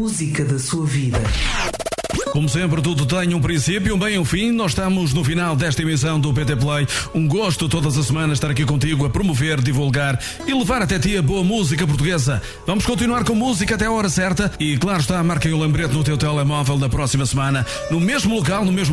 música da sua vida. Como sempre, tudo tem um princípio, um bem e um fim. Nós estamos no final desta emissão do PT Play. Um gosto todas as semanas estar aqui contigo a promover, divulgar e levar até ti a boa música portuguesa. Vamos continuar com música até a hora certa e, claro está, marquem o lembrete no teu telemóvel da próxima semana, no mesmo local, no mesmo